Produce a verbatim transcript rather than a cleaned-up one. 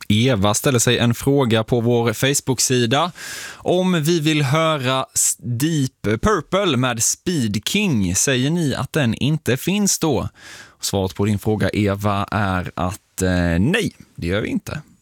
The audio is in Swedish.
Eva ställer sig en fråga på vår Facebook-sida om vi vill höra Deep Purple med Speed King. Säger ni att den inte finns då? Svaret på din fråga, Eva, är att eh, nej, det gör vi inte.